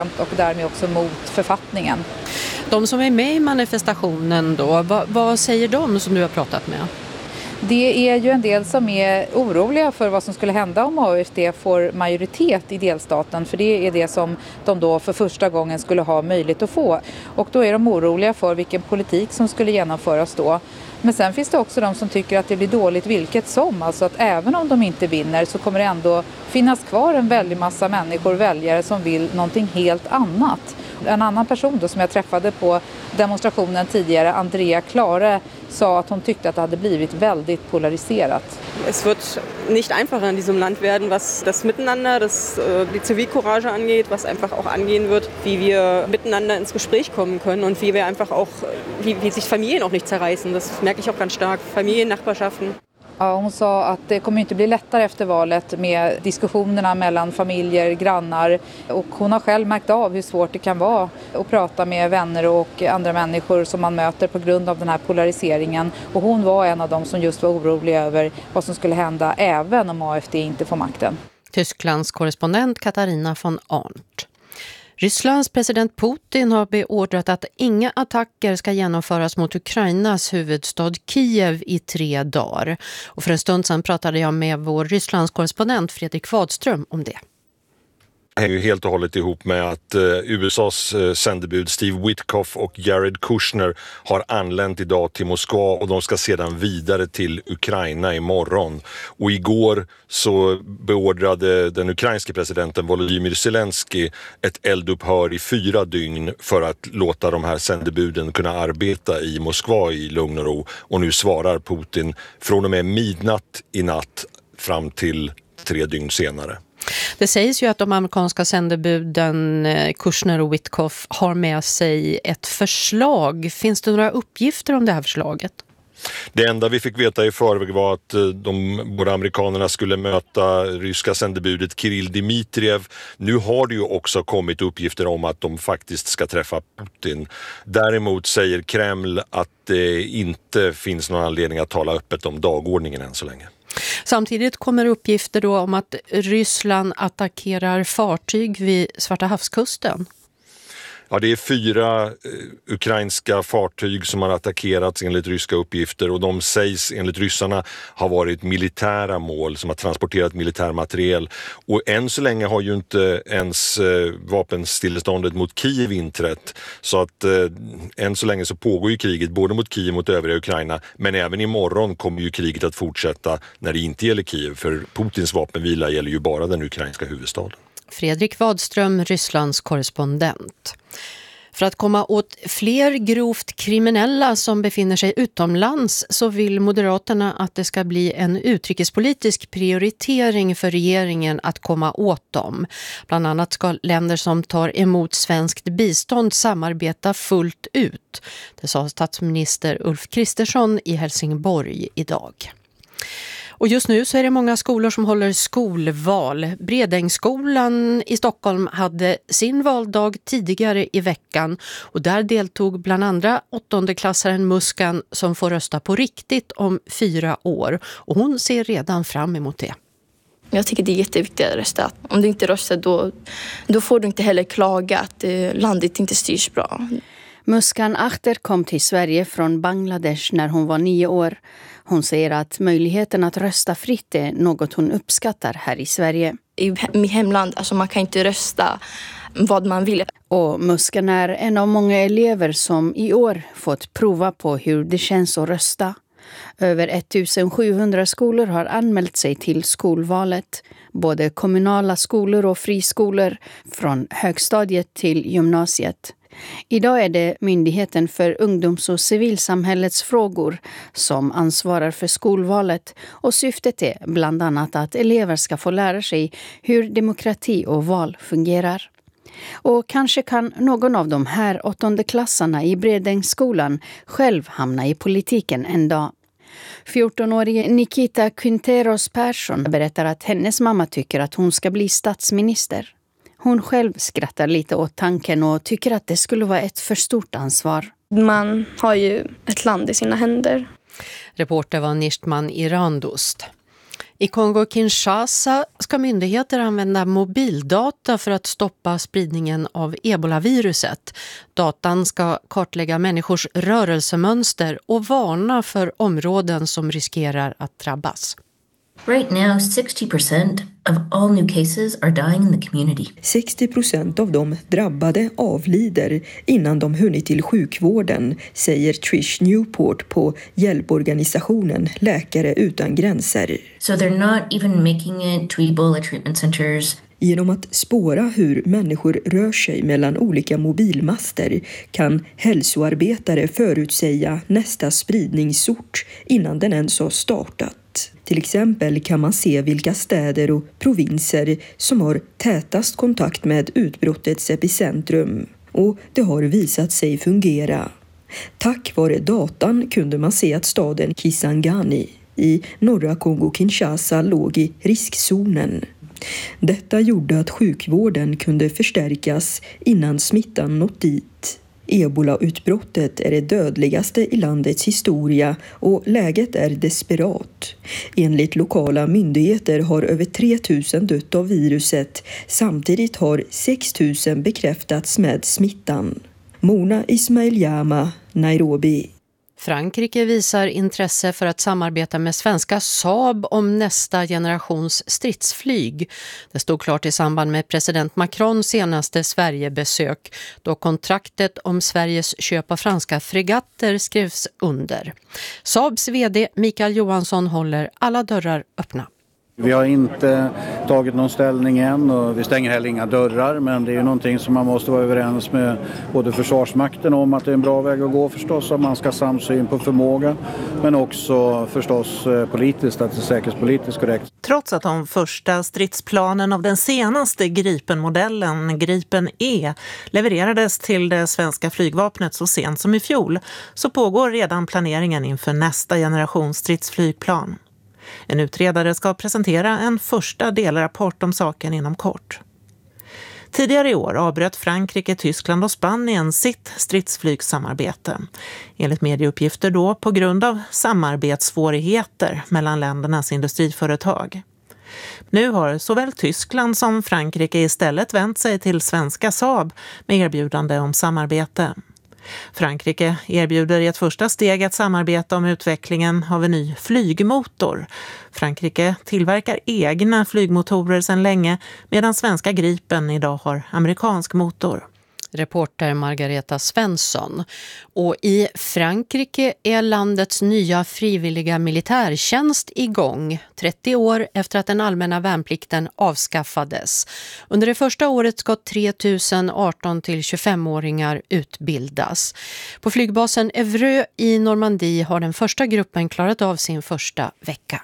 och därmed också mot författningen. De som är med i manifestationen då, vad säger de som du har pratat med? Det är ju en del som är oroliga för vad som skulle hända om AFD får majoritet i delstaten. För det är det som de då för första gången skulle ha möjlighet att få. Och då är de oroliga för vilken politik som skulle genomföras då. Men sen finns det också de som tycker att det blir dåligt vilket som. Alltså att även om de inte vinner så kommer det ändå finnas kvar en väldig massa människor, väljare som vill någonting helt annat. En annan person då som jag träffade på demonstrationen tidigare, Andrea Klare, sa att hon tyckte att det hade blivit väldigt polariserat. Es wird nicht einfacher in diesem Land werden, was das Miteinander, die Zivilcourage angeht, was einfach auch angehen wird, wie wir miteinander ins Gespräch kommen können und wie wir einfach auch, wie sich Familien auch nicht zerreißen. Das merke ich auch ganz stark. Familien, Nachbarschaften. Ja, hon sa att det kommer inte bli lättare efter valet med diskussionerna mellan familjer, grannar. Och hon har själv märkt av hur svårt det kan vara att prata med vänner och andra människor som man möter på grund av den här polariseringen. Och hon var en av dem som just var orolig över vad som skulle hända även om AFD inte får makten. Tysklands korrespondent Katarina von Arndt. Rysslands president Putin har beordrat att inga attacker ska genomföras mot Ukrainas huvudstad Kiev i 3 dagar. Och för en stund sedan pratade jag med vår Rysslands korrespondent Fredrik Wadström om det. Det hänger ju helt och hållet ihop med att USAs sändebud Steve Witkoff och Jared Kushner har anlänt idag till Moskva och de ska sedan vidare till Ukraina imorgon. Och igår så beordrade den ukrainske presidenten Volodymyr Zelensky ett eldupphör i 4 dygn för att låta de här sändebuden kunna arbeta i Moskva i lugn och ro. Och nu svarar Putin från och med midnatt i natt fram till 3 dygn senare. Det sägs ju att de amerikanska sändebuden Kushner och Witkoff har med sig ett förslag. Finns det några uppgifter om det här förslaget? Det enda vi fick veta i förväg var att de båda amerikanerna skulle möta ryska sändebudet Kirill Dmitriev. Nu har det ju också kommit uppgifter om att de faktiskt ska träffa Putin. Däremot säger Kreml att det inte finns någon anledning att tala öppet om dagordningen än så länge. Samtidigt kommer uppgifter då om att Ryssland attackerar fartyg vid Svarta havskusten. Ja, det är 4 ukrainska fartyg som har attackerats enligt ryska uppgifter och de sägs enligt ryssarna ha varit militära mål som har transporterat militär materiel. Och än så länge har ju inte ens vapenstilleståndet mot Kiev inträtt. Så att än så länge så pågår ju kriget både mot Kiev och mot övriga Ukraina. Men även imorgon kommer ju kriget att fortsätta när det inte gäller Kiev. För Putins vapenvila gäller ju bara den ukrainska huvudstaden. Fredrik Wadström, Rysslands korrespondent. För att komma åt fler grovt kriminella som befinner sig utomlands så vill Moderaterna att det ska bli en utrikespolitisk prioritering för regeringen att komma åt dem. Bland annat ska länder som tar emot svenskt bistånd samarbeta fullt ut. Det sa statsminister Ulf Kristersson i Helsingborg idag. Och just nu så är det många skolor som håller skolval. Bredängsskolan i Stockholm hade sin valdag tidigare i veckan och där deltog bland andra 8:e-klassaren Muskan som får rösta på riktigt om 4 år. Och hon ser redan fram emot det. Jag tycker det är jätteviktigt att rösta. Om du inte röstar då får du inte heller klaga att landet inte styrs bra. Muskan Akhter kom till Sverige från Bangladesh när hon var 9 år. Hon säger att möjligheten att rösta fritt är något hon uppskattar här i Sverige. I mitt hemland, alltså man kan inte rösta vad man vill. Och Muskan är en av många elever som i år fått prova på hur det känns att rösta. Över 1700 skolor har anmält sig till skolvalet. Både kommunala skolor och friskolor från högstadiet till gymnasiet. Idag är det Myndigheten för ungdoms- och civilsamhällets frågor som ansvarar för skolvalet och syftet är bland annat att elever ska få lära sig hur demokrati och val fungerar. Och kanske kan någon av de här 8:e-klassarna i Bredängsskolan själv hamna i politiken en dag. 14-årige Nikita Quinteros Persson berättar att hennes mamma tycker att hon ska bli statsminister. Hon själv skrattar lite åt tanken och tycker att det skulle vara ett för stort ansvar. Man har ju ett land i sina händer. Reporter var Nishtman Irandost. I Kongo-Kinshasa ska myndigheter använda mobildata för att stoppa spridningen av ebolaviruset. Datan ska kartlägga människors rörelsemönster och varna för områden som riskerar att drabbas. Right now, 60% of all new cases are dying in the community. 60% av de drabbade avlider innan de hunnit till sjukvården, säger Trish Newport på hjälporganisationen Läkare utan gränser. So they're not even making it to Ebola treatment centers. Genom att spåra hur människor rör sig mellan olika mobilmaster kan hälsoarbetare förutsäga nästa spridningsort innan den ens har startat. Till exempel kan man se vilka städer och provinser som har tätast kontakt med utbrottets epicentrum. Och det har visat sig fungera. Tack vare datan kunde man se att staden Kisangani i norra Kongo-Kinshasa låg i riskzonen. Detta gjorde att sjukvården kunde förstärkas innan smittan nått dit. Ebola-utbrottet är det dödligaste i landets historia och läget är desperat. Enligt lokala myndigheter har över 3000 dött av viruset. Samtidigt har 6000 bekräftats med smittan. Mona Ismail-Jama, Nairobi. Frankrike visar intresse för att samarbeta med svenska Saab om nästa generations stridsflyg. Det stod klart i samband med president Macrons senaste Sverigebesök då kontraktet om Sveriges köp av franska fregatter skrevs under. Saabs vd Mikael Johansson håller alla dörrar öppna. Vi har inte tagit någon ställning än och vi stänger heller inga dörrar, men det är ju någonting som man måste vara överens med både Försvarsmakten om att det är en bra väg att gå förstås, att man ska ha samsyn på förmåga, men också förstås politiskt, att det är säkerhetspolitiskt korrekt. Trots att de första stridsplanen av den senaste Gripen-modellen, Gripen E, levererades till det svenska flygvapnet så sent som i fjol, så pågår redan planeringen inför nästa generation stridsflygplan. En utredare ska presentera en första delrapport om saken inom kort. Tidigare i år avbröt Frankrike, Tyskland och Spanien sitt stridsflygssamarbete. Enligt medieuppgifter då på grund av samarbetssvårigheter mellan ländernas industriföretag. Nu har såväl Tyskland som Frankrike istället vänt sig till svenska Saab med erbjudande om samarbete. Frankrike erbjuder i ett första steg ett samarbete om utvecklingen av en ny flygmotor. Frankrike tillverkar egna flygmotorer sedan länge medan svenska Gripen idag har amerikansk motor. Reporter Margareta Svensson. Och i Frankrike är landets nya frivilliga militärtjänst igång 30 år efter att den allmänna värnplikten avskaffades. Under det första året ska 3018 till 25-åringar utbildas. På flygbasen Evreux i Normandie har den första gruppen klarat av sin första vecka.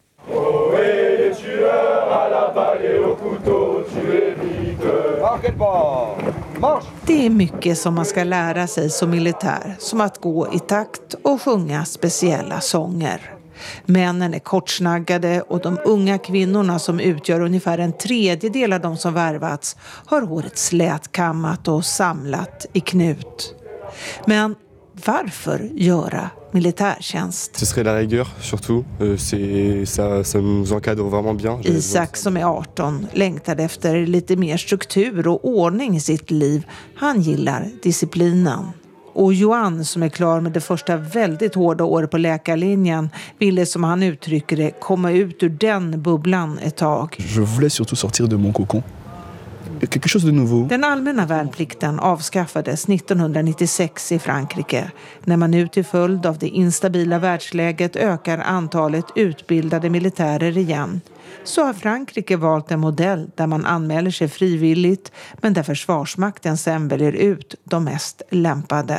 Det är mycket som man ska lära sig som militär, som att gå i takt och sjunga speciella sånger. Männen är kortsnaggade och de unga kvinnorna som utgör ungefär en tredjedel av de som värvats har håret slätkammat och samlat i knut. Men varför göra militärtjänst? Ce serait la rigueur surtout. Ça nous encadre vraiment bien. Isak som är 18 längtade efter lite mer struktur och ordning i sitt liv. Han gillar disciplinen. Och Johan som är klar med det första väldigt hårda året på läkarlinjen ville, som han uttrycker det, komma ut ur den bubblan ett tag. Je voulais surtout sortir de mon cocon. Quelque chose de nouveau. Den allmänna värnplikten avskaffades 1996 i Frankrike. När man nu till följd av det instabila världsläget ökar antalet utbildade militärer igen. Så har Frankrike valt en modell där man anmäler sig frivilligt men där Försvarsmakten sen väljer ut de mest lämpade.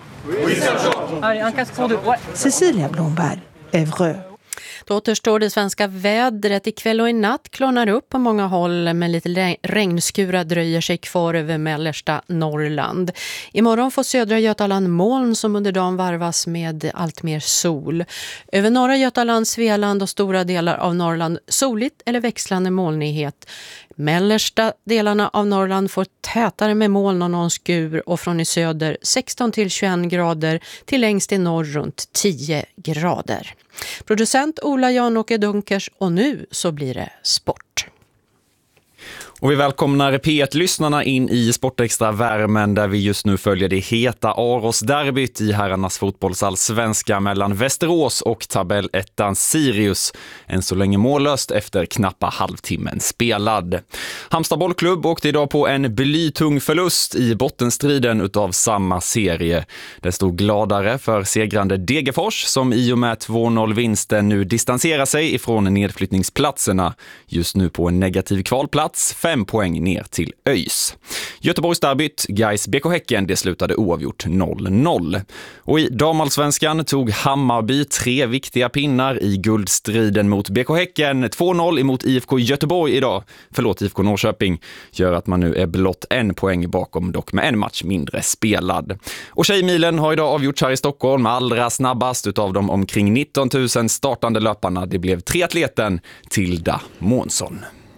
Cecilia Blomberg, Evreux. Då återstår det svenska vädret. Ikväll och i natt klarnar upp på många håll, men lite regnskurar dröjer sig kvar över mellersta Norrland. Imorgon får södra Götaland moln som under dagen varvas med allt mer sol. Över norra Götaland, Svealand och stora delar av Norrland soligt eller växlande molnighet. Mellersta delarna av Norrland får tätare med moln och någon skur och från i söder 16-21 grader till längst i norr runt 10 grader. Producent Ola Jan-Åke Dunkers och nu så blir det sport. Och vi välkomnar P1-lyssnarna in i Sportextra-värmen där vi just nu följer det heta Aros-derbyt i herrarnas fotbollsallsvenska mellan Västerås och tabellettan Sirius. Än så länge mållöst efter knappa halvtimmen spelad. Halmstad bollklubb åkte idag på en blytung förlust i bottenstriden utav samma serie. Det stod gladare för segrande Degerfors som i och med 2-0-vinsten nu distanserar sig ifrån nedflyttningsplatserna. Just nu på en negativ kvalplats, 5 poäng ner till ÖIS. Göteborgsderbyt, Gais BK Häcken, det slutade oavgjort 0-0. Och i damallsvenskan tog Hammarby 3 viktiga pinnar i guldstriden mot BK Häcken. 2-0 emot IFK Göteborg idag. IFK Norrköping gör att man nu är blott 1 poäng bakom, dock med en match mindre spelad. Och Tjejmilen har idag avgjorts här i Stockholm allra snabbast utav de omkring 19 000 startande löparna. Det blev triatleten Tilda Månsson.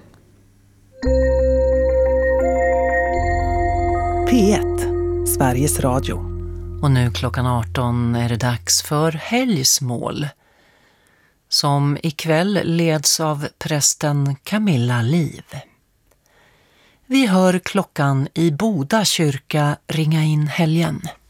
P1, Sveriges Radio. Och nu klockan 18 är det dags för helgsmål. Som ikväll leds av prästen Camilla Liv. Vi hör klockan i Boda kyrka ringa in helgen.